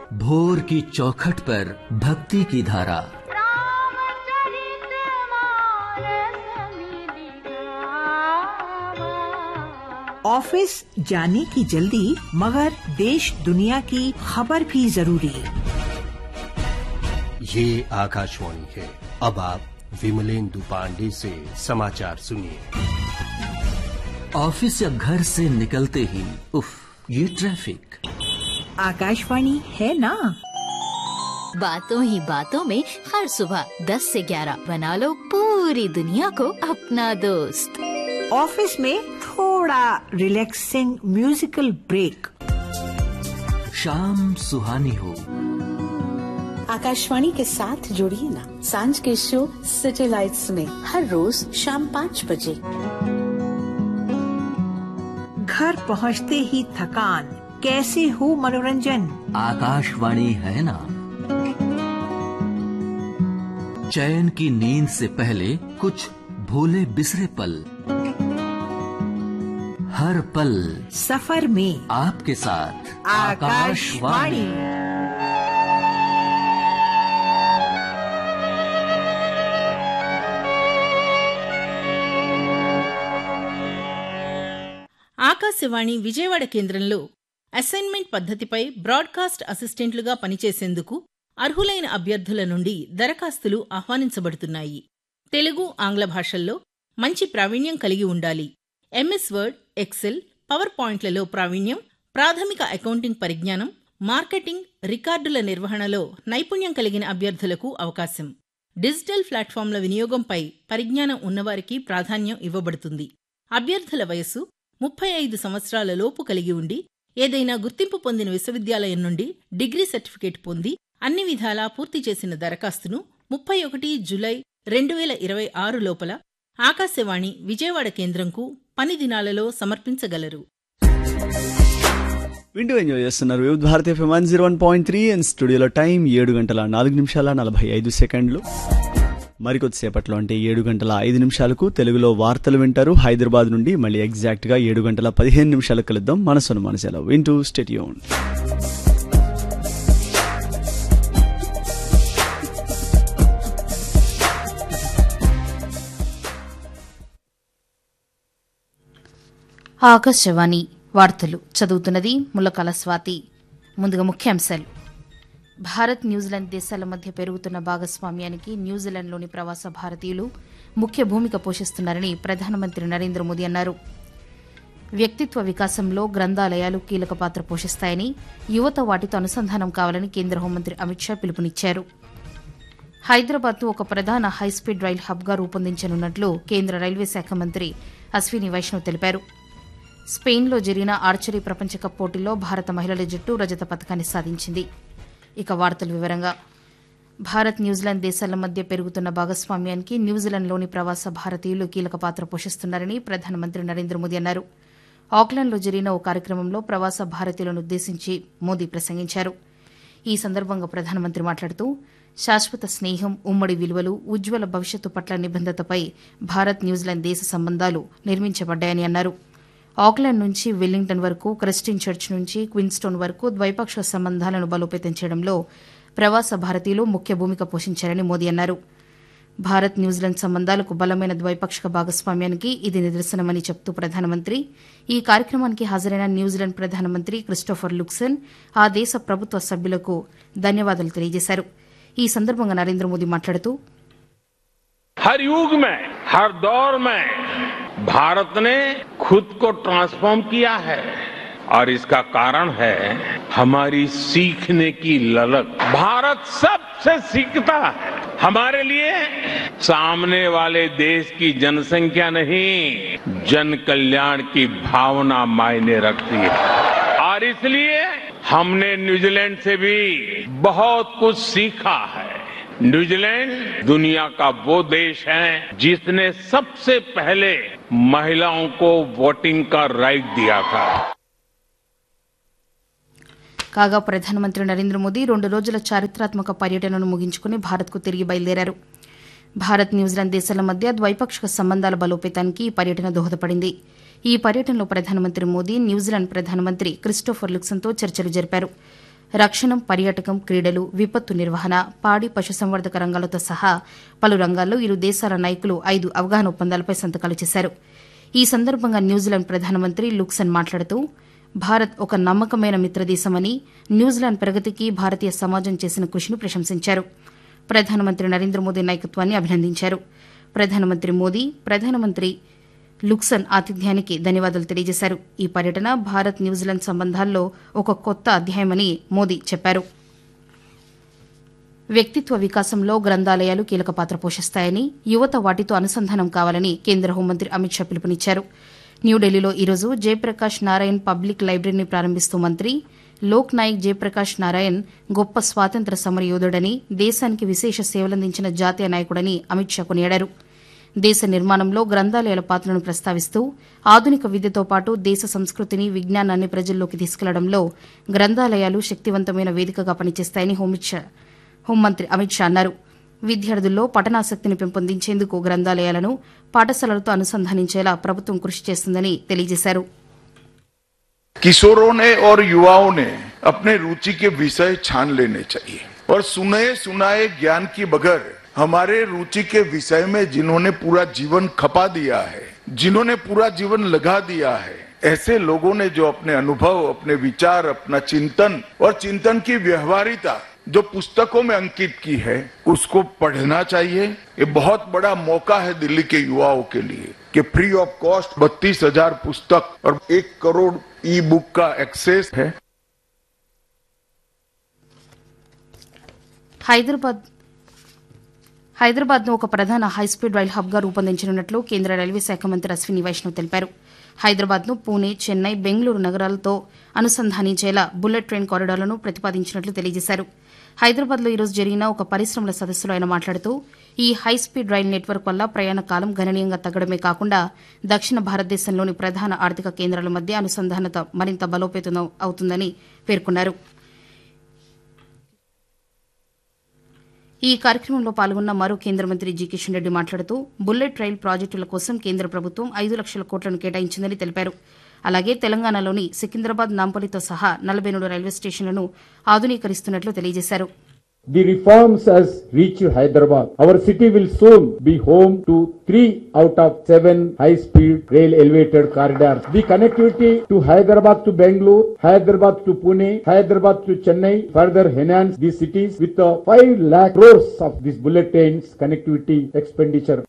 भोर की चौखट पर भक्ति की धारा, ऑफिस जाने की जल्दी मगर देश दुनिया की खबर भी जरूरी। ये आकाशवाणी है। अब आप विमलेंदु पांडे से समाचार सुनिए। ऑफिस या घर से निकलते ही उफ, ये ट्रैफिक। आकाशवाणी है ना। बातों ही बातों में हर सुबह 10 से 11 बना लो पूरी दुनिया को अपना दोस्त। ऑफिस में थोड़ा रिलैक्सिंग म्यूजिकल ब्रेक, शाम सुहानी हो, आकाशवाणी के साथ जुड़िए ना। सांझ के शो सिटी लाइट्स में हर रोज शाम 5 बजे। घर पहुँचते ही थकान, कैसे हो मनोरंजन, आकाशवाणी है ना। चैन की नींद से पहले कुछ भूले बिसरे पल, हर पल सफर में आपके साथ आकाशवाणी। ఆకాశవాణి విజయవాడ కేంద్రంలో అసైన్మెంట్ పద్ధతిపై బ్రాడ్కాస్ట్ అసిస్టెంట్లుగా పనిచేసేందుకు అర్హులైన అభ్యర్థుల నుండి దరఖాస్తులు ఆహ్వానించబడుతున్నాయి. తెలుగు, ఆంగ్ల భాషల్లో మంచి ప్రావీణ్యం కలిగి ఉండాలి. ఎంఎస్ వర్డ్, ఎక్సెల్, పవర్ పాయింట్లలో ప్రావీణ్యం, ప్రాథమిక అకౌంటింగ్ పరిజ్ఞానం, మార్కెటింగ్, రికార్డుల నిర్వహణలో నైపుణ్యం కలిగిన అభ్యర్థులకు అవకాశం. డిజిటల్ ప్లాట్ఫామ్ల వినియోగంపై పరిజ్ఞానం ఉన్నవారికి ప్రాధాన్యం ఇవ్వబడుతుంది. అభ్యర్థుల వయస్సు 35 సంవత్సరాల లోపు కలిగి ఉండి ఏదైనా గుర్తింపు పొందిన విశ్వవిద్యాలయం నుండి డిగ్రీ సర్టిఫికేట్ పొంది అన్ని విధాలా పూర్తి చేసిన దరఖాస్తును 31 జులై 2026 లోపల ఆకాశవాణి విజయవాడ కేంద్రంకు పని దినాలలో సమర్పించగలరు. వింటూ ఎంజాయ్ చేస్తున్నారు వివిధ భారతి FM 101.3 అండ్ స్టూడియోలో టైం 7:04 మరికొద్దిసేపట్లో అంటే 7:05 తెలుగులో వార్తలు వింటారు హైదరాబాద్ నుండి. మళ్ళీ ఎగ్జాక్ట్ గా 7:15 కలుద్దాం. మనసును మనసులో వింటూ స్టే ట్యూన్డ్. ఆకాశవాణి వార్తలు చదువుతున్నది ముల్లకాల స్వాతి. ముందుగా ముఖ్యాంశాలు. భారత్, న్యూజిలాండ్ దేశాల మధ్య పెరుగుతున్న భాగస్వామ్యానికి న్యూజిలాండ్లోని ప్రవాస భారతీయులు ముఖ్య భూమిక పోషిస్తున్నారని ప్రధానమంత్రి నరేంద్ర మోదీ అన్నారు. వ్యక్తిత్వ వికాసంలో గ్రంథాలయాలు కీలక పాత్ర పోషిస్తాయని, యువత వాటితో అనుసంధానం కావాలని కేంద్ర హోంమంత్రి అమిత్ షా పిలుపునిచ్చారు. హైదరాబాద్ను ఒక ప్రధాన హైస్పీడ్ రైల్ హబ్గా రూపొందించనున్నట్లు కేంద్ర రైల్వే శాఖ మంత్రి అశ్విని వైష్ణవ్ తెలిపారు. స్పెయిన్లో జరిగిన ఆర్చరీ ప్రపంచకప్ పోటీల్లో భారత మహిళల జట్టు రజత పతకాన్ని సాధించింది. ఇక వార్తల వివరంగా. భారత్, న్యూజిలాండ్ దేశాల మధ్య పెరుగుతున్న భాగస్వామ్యానికి న్యూజిలాండ్లోని ప్రవాస భారతీయులు కీలక పాత్ర పోషిస్తున్నారని ప్రధానమంత్రి నరేంద్ర మోదీ అన్నారు. ఆక్లాండ్లో జరిగిన ఓ కార్యక్రమంలో ప్రవాస భారతీయులను ఉద్దేశించి మోదీ ప్రసంగించారు. ఈ సందర్భంగా ప్రధానమంత్రి మాట్లాడుతూ శాశ్వత స్నేహం, ఉమ్మడి విలువలు, ఉజ్వల భవిష్యత్తు పట్ల నిబద్ధతపై భారత్, న్యూజిలాండ్ దేశ సంబంధాలు నిర్మించబడ్డాయని అన్నారు. ఆక్లాండ్ నుంచి వెల్లింగ్టన్ వరకు, క్రిస్టియన్ చర్చ్ నుంచి క్వీన్స్టోన్ వరకు ద్వైపాక్షిక సంబంధాలను బలోపేతం చేయడంలో ప్రవాస భారతీయులు ముఖ్య భూమిక పోషించారని మోదీ అన్నారు. భారత్, న్యూజిలాండ్ సంబంధాలకు బలమైన ద్వైపాక్షిక భాగస్వామ్యానికి ఇది నిదర్శనమని చెప్తూ ప్రధానమంత్రి ఈ కార్యక్రమానికి హాజరైన న్యూజిలాండ్ ప్రధానమంత్రి క్రిస్టోఫర్ లుక్సెన్, ఆ దేశ ప్రభుత్వ సభ్యులకు ధన్యవాదాలు తెలియజేశారు. ఈ సందర్భంగా నరేంద్ర మోదీ మాట్లాడుతూ हर युग में, हर दौर में भारत ने खुद को ट्रांसफॉर्म किया है और इसका कारण है हमारी सीखने की ललक। भारत सबसे सीखता है। हमारे लिए सामने वाले देश की जनसंख्या नहीं, जन कल्याण की भावना मायने रखती है और इसलिए हमने न्यूजीलैंड से भी बहुत कुछ सीखा है। न्यूजीलैंड दुनिया का वो देश है जिसने सबसे पहले महिलाओं को वोटिंग का राइट दिया था. కాగా ప్రధానమంత్రి నరేంద్ర మోదీ 2 రోజుల చారిత్రాత్మక పర్యటనను ముగించుకుని భారత్కు తిరిగి బయలుదేరారు. భారత్, న్యూజిలాండ్ దేశాల మధ్య ద్వైపాక్షిక సంబంధాల బలోపేతానికి ఈ పర్యటన దోహదపడింది. ఈ పర్యటనలో ప్రధానమంత్రి మోదీ న్యూజిలాండ్ ప్రధానమంత్రి క్రిస్టోఫర్ లుక్సన్తో చర్చలు జరిపారు. రక్షణ, పర్యాటకం, క్రీడలు, విపత్తు నిర్వహణ, పాడి పశుసంవర్ధక రంగాలతో సహా పలు రంగాల్లో ఇరు దేశాల నాయకులు 5 అవగాహన ఒప్పందాలపై సంతకాలు చేశారు. ఈ సందర్భంగా న్యూజిలాండ్ ప్రధానమంత్రి లుక్సన్ మాట్లాడుతూ భారత్ ఒక నమ్మకమైన మిత్రదేశమని, న్యూజిలాండ్ ప్రగతికి భారతీయ సమాజం చేసిన కృషిని ప్రశంసించారు. ప్రధానమంత్రి నరేంద్ర మోదీ నాయకత్వాన్ని అభినందించారు. ప్రధానమంత్రి మోదీ, ప్రధానమంత్రి లుక్సన్ ఆతిథ్యానికి ధన్యవాదాలు తెలియజేశారు. ఈ పర్యటన భారత్ న్యూజిలాండ్ సంబంధాల్లో ఒక కొత్త అధ్యాయమని మోదీ చెప్పారు. వ్యక్తిత్వ వికాసంలో గ్రంథాలయాలు కీలక పాత్ర పోషిస్తాయని, యువత వాటితో అనుసంధానం కావాలని కేంద్ర హోంమంత్రి అమిత్ షా పిలుపునిచ్చారు. న్యూఢిల్లీలో ఈరోజు జయప్రకాష్ నారాయణ్ పబ్లిక్ లైబ్రరీని ప్రారంభిస్తూ మంత్రి లోక్ నాయక్ జయప్రకాష్ నారాయణ్ గొప్ప స్వాతంత్ర సమరయోధుడని, దేశానికి విశేష సేవలందించిన జాతీయ నాయకుడని అమిత్ షా కొనియాడారు. దేశ నిర్మాణంలో గ్రంథాలయాల పాత్రను ప్రస్తావిస్తూ ఆధునిక విద్యతో పాటు దేశ సంస్కృతిని, విజ్ఞానాన్ని ప్రజల్లోకి తీసుకెళ్లడంలో గ్రంథాలయాలు శక్తివంతమైన వేదికగా పనిచేస్తాయని హోంమంత్రి అమిత్ షా అన్నారు. విద్యార్థుల్లో పఠనాసక్తిని పెంపొందించేందుకు గ్రంథాలయాలను పాఠశాలలతో అనుసంధానించేలా ప్రభుత్వం కృషి చేస్తుందని తెలియజేశారు. किशोरों ने और युवाओं ने अपने रुचि के विषय छान लेने चाहिए और सुने सुनाए ज्ञान की बगैर हमारे रुचि के विषय में जिन्होंने पूरा जीवन खपा दिया है, जिन्होंने पूरा जीवन लगा दिया है, ऐसे लोगों ने जो अपने अनुभव, अपने विचार, अपना चिंतन और चिंतन की व्यवहारिता जो पुस्तकों में अंकित की है, उसको पढ़ना चाहिए. ये बहुत बड़ा मौका है दिल्ली के युवाओं के लिए कि फ्री ऑफ कॉस्ट 32,000 पुस्तक और 1 करोड़ ई बुक का एक्सेस है. హైదరాబాద్ను ఒక ప్రధాన హైస్పీడ్ రైల్ హబ్గా రూపొందించనున్నట్లు కేంద్ర రైల్వే శాఖ మంత్రి అశ్విని వైష్ణవ్ తెలిపారు. హైదరాబాద్ను పూణె, చెన్నై, బెంగళూరు నగరాలతో అనుసంధానించేలా బుల్లెట్ ట్రైన్ కారిడార్లను ప్రతిపాదించినట్లు తెలియజేశారు. హైదరాబాద్లో ఈరోజు జరిగిన ఒక పరిశ్రమల సదస్సులో ఆయన మాట్లాడుతూ ఈ హైస్పీడ్ రైల్ నెట్వర్క్ వల్ల ప్రయాణ కాలం గణనీయంగా తగ్గడమే కాకుండా దక్షిణ భారతదేశంలోని ప్రధాన ఆర్థిక కేంద్రాల మధ్య అనుసంధానత మరింత బలోపేతం అవుతుందని పేర్కొన్నారు. ఈ కార్యక్రమంలో పాల్గొన్న మరో కేంద్ర మంత్రి జి కిషన్ రెడ్డి మాట్లాడుతూ బుల్లెట్ రైల్ ప్రాజెక్టుల కోసం కేంద్ర ప్రభుత్వం 5 లక్షల కోట్లను కేటాయించిందని తెలిపారు. అలాగే తెలంగాణలోని సికింద్రాబాద్, నాంపల్లితో సహా 43 రైల్వే స్టేషన్లను ఆధునీకరిస్తున్నట్లు తెలియజేశారు. The reforms has reached Hyderabad. Our city will soon be home to 3 out of 7 high-speed rail elevated corridors. The connectivity to Hyderabad to Bangalore, Hyderabad to Pune, Hyderabad to Chennai further enhance these cities with 5 lakh crores of these bullet trains connectivity expenditure.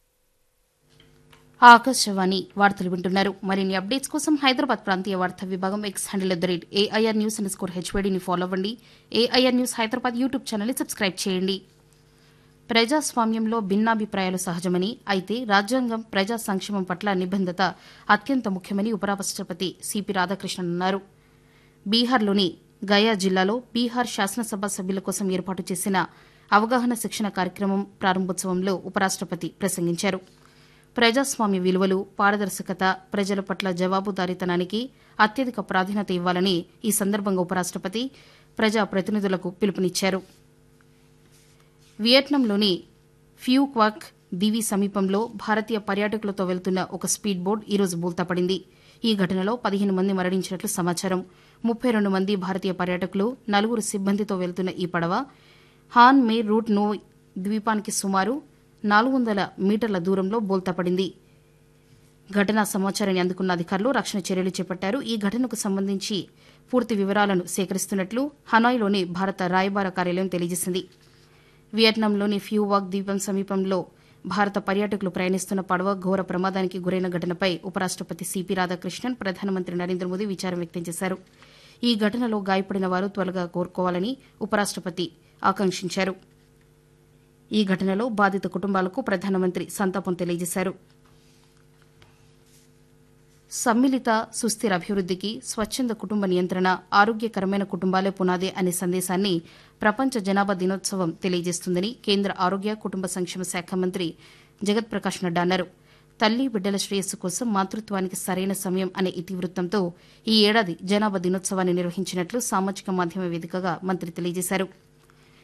Akashvani వార్తలు వింటున్నారు. మరిన్ని updates కోసం హైదరాబాద్ ప్రాంతీయ వార్తా విభాగం X handle @AIR News_HYDని follow అవ్వండి. AIR news Hyderabad YouTube ఛానల్ని subscribe చేయండి. ప్రజాస్వామ్యంలో భిన్నాభిప్రాయాలు సహజమని, అయితే రాజ్యాంగం ప్రజా సంక్షేమం పట్ల నిబద్ధత అత్యంత ముఖ్యమని ఉపరాష్ట్రపతి సిపి రాధాకృష్ణన్ అన్నారు. బీహార్లోని గయా జిల్లాలో బీహార్ శాసనసభ సభ్యుల కోసం ఏర్పాటు చేసిన అవగాహన శిక్షణ కార్యక్రమం ప్రారంభోత్సవంలో ఉపరాష్ట్రపతి ప్రసంగించారు. ప్రజాస్వామ్య విలువలు, పారదర్శకత, ప్రజల పట్ల జవాబుదారీతనానికి అత్యధిక ప్రాధాన్యత ఇవ్వాలని ఈ సందర్భంగా ఉపరాష్ట్రపతి ప్రజా ప్రతినిధులకు పిలుపునిచ్చారు. వియత్నాంలోని ఫ్యూ క్వాక్ దీవి సమీపంలో భారతీయ పర్యాటకులతో వెళ్తున్న ఒక స్పీడ్ బోట్ ఈరోజు బోల్తాపడింది. ఈ ఘటనలో 15 మంది మరణించినట్లు సమాచారం. 32 మంది భారతీయ పర్యాటకులు, 4 సిబ్బందితో వెళ్తున్న ఈ పడవ హాన్ మే రూట్ నో ద్వీపానికి సుమారు 400 మీటర్ల దూరంలో బోల్తాపడింది. ఘటనా సమాచారాన్ని అందుకున్న అధికారులు రక్షణ చర్యలు చేపట్టారు. ఈ ఘటనకు సంబంధించి పూర్తి వివరాలను సేకరిస్తున్నట్లు హనాయ్లోని భారత రాయబార కార్యాలయం తెలియజేసింది. వియత్నాంలోని ఫ్యూవాక్ ద్వీపం సమీపంలో భారత పర్యాటకులు ప్రయాణిస్తున్న పడవ ఘోర ప్రమాదానికి గురైన ఘటనపై ఉపరాష్ట్రపతి సిపి రాధాకృష్ణన్, ప్రధానమంత్రి నరేంద్ర మోదీ విచారం వ్యక్తం చేశారు. ఈ ఘటనలో గాయపడిన వారు త్వరగా కోలుకోవాలని ఉపరాష్ట్రపతి ఆకాంక్షించారు. ఈ ఘటనలో బాధిత కుటుంబాలకు ప్రధానమంత్రి సంతాపం తెలియజేశారు. సమ్మిళిత సుస్థిర అభివృద్దికి స్వచ్ఛంద కుటుంబ నియంత్రణ, ఆరోగ్యకరమైన కుటుంబాలే పునాదే అనే సందేశాన్ని ప్రపంచ జనాభా దినోత్సవం తెలియజేస్తుందని కేంద్ర ఆరోగ్య, కుటుంబ సంక్షేమ శాఖ మంత్రి జగత్ ప్రకాష్ నడ్డా అన్నారు. తల్లి బిడ్డల శ్రేయస్సు కోసం మాతృత్వానికి సరైన సమయం అనే ఇతివృత్తంతో ఈ ఏడాది జనాభా దినోత్సవాన్ని నిర్వహించినట్లు సామాజిక మాధ్యమ వేదికగా మంత్రి తెలియజేశారు.